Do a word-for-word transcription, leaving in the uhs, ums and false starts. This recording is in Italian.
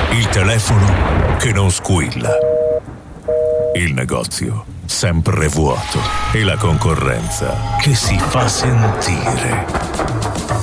Il telefono che non squilla. Il negozio sempre vuoto. E la concorrenza che si fa sentire.